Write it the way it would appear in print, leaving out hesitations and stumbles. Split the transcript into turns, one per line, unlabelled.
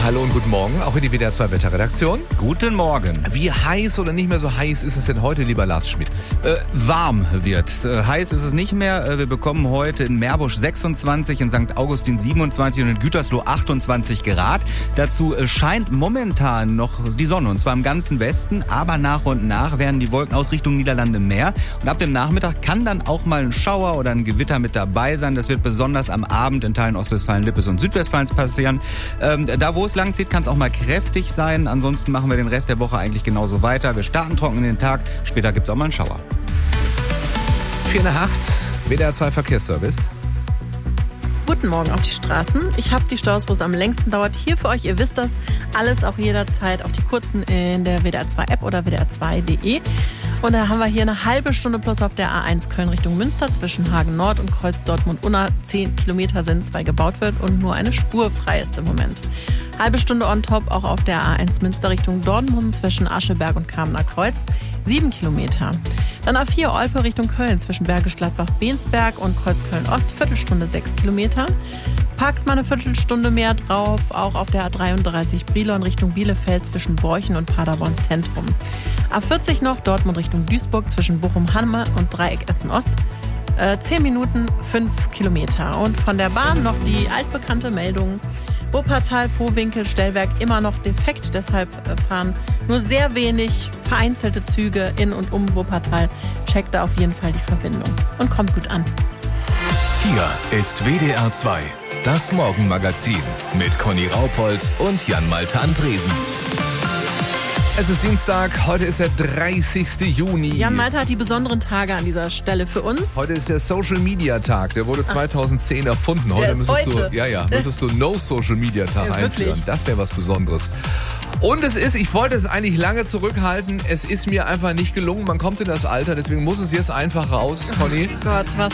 hallo und guten Morgen, auch in die WDR 2 Wetterredaktion.
Guten Morgen.
Wie heiß oder nicht mehr so heiß ist es denn heute, lieber Lars Schmidt?
Warm wird. Heiß ist es nicht mehr. Wir bekommen heute in Meerbusch 26, in St. Augustin 27 und in Gütersloh 28 Grad. Dazu scheint momentan noch die Sonne, und zwar im ganzen Westen, aber nach und nach werden die Wolken aus Richtung Niederlande mehr. Und ab dem Nachmittag kann dann auch mal ein Schauer oder ein Gewitter mit dabei sein. Das wird besonders am Abend in Teilen Ostwestfalen-Lippes und Südwestfalens passieren. Da, wo es lang zieht, kann es auch mal kräftig sein. Ansonsten machen wir den Rest der Woche eigentlich genauso weiter. Wir starten trocken in den Tag. Später gibt's auch mal einen Schauer.
4 nach 8, WDR 2 Verkehrsservice.
Guten Morgen auf die Straßen. Ich habe die Staus, wo es am längsten dauert. Hier für euch, ihr wisst das, alles auch jederzeit, auch die kurzen in der WDR 2 App oder WDR2.de. Und da haben wir hier eine halbe Stunde plus auf der A1 Köln Richtung Münster zwischen Hagen Nord und Kreuz Dortmund-Unna. 10 Kilometer sind es, weil gebaut wird und nur eine Spur frei ist im Moment. Halbe Stunde on top auch auf der A1 Münster Richtung Dortmund zwischen Ascheberg und Kamener Kreuz. 7 Kilometer. Dann A4 Olpe Richtung Köln zwischen Bergisch Gladbach-Bensberg und Kreuz Köln-Ost. Viertelstunde 6 Kilometer. Packt mal eine Viertelstunde mehr drauf, auch auf der A33 Brilon Richtung Bielefeld zwischen Borchen und Paderborn Zentrum. A40 noch Dortmund Richtung Duisburg zwischen Bochum-Hanne und Dreieck Essen-Ost. 10 Minuten, 5 Kilometer. Und von der Bahn noch die altbekannte Meldung. Wuppertal, Vohwinkel, Stellwerk immer noch defekt. Deshalb fahren nur sehr wenig vereinzelte Züge in und um Wuppertal. Checkt da auf jeden Fall die Verbindung und kommt gut an.
Hier ist WDR 2, das Morgenmagazin mit Conny Raupold und Jan-Malte Andresen.
Es ist Dienstag, heute ist der 30. Juni.
Jan-Malte hat die besonderen Tage an dieser Stelle für uns.
Heute ist der Social Media Tag, der wurde 2010 erfunden. Heute müsstest du No Social Media Tag einführen.
Wirklich?
Das wäre was Besonderes. Und ich wollte es eigentlich lange zurückhalten, es ist mir einfach nicht gelungen. Man kommt in das Alter, deswegen muss es jetzt einfach raus, Conny.
Gott, was